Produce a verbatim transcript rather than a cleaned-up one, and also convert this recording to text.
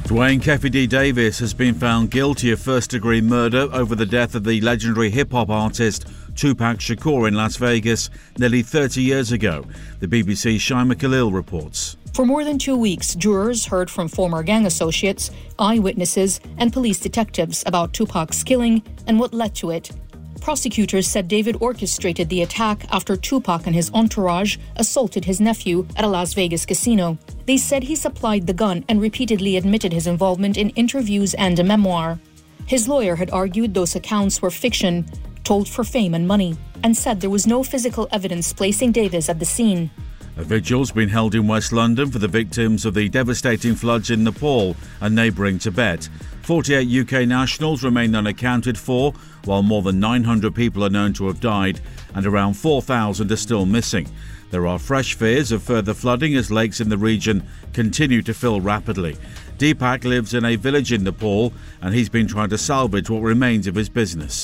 Dwayne Keffe D. Davis has been found guilty of first-degree murder over the death of the legendary hip-hop artist Tupac Shakur in Las Vegas nearly thirty years ago. The B B C's Shaima Khalil reports. For more than two weeks, jurors heard from former gang associates, eyewitnesses, and police detectives about Tupac's killing and what led to it. Prosecutors said David orchestrated the attack after Tupac and his entourage assaulted his nephew at a Las Vegas casino. They said he supplied the gun and repeatedly admitted his involvement in interviews and a memoir. His lawyer had argued those accounts were fiction, told for fame and money, and said there was no physical evidence placing Davis at the scene. A vigil's been held in West London for the victims of the devastating floods in Nepal and neighbouring Tibet. forty-eight U K nationals remain unaccounted for, while more than nine hundred people are known to have died and around four thousand are still missing. There are fresh fears of further flooding as lakes in the region continue to fill rapidly. Deepak lives in a village in Nepal and he's been trying to salvage what remains of his business.